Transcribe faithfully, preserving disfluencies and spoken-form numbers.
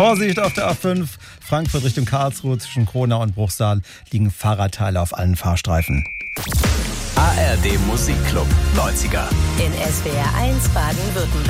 Vorsicht auf der A fünf, Frankfurt Richtung Karlsruhe zwischen Kronau und Bruchsal liegen Fahrradteile auf allen Fahrstreifen. A R D Musikclub neunziger In S W R eins Baden-Württemberg.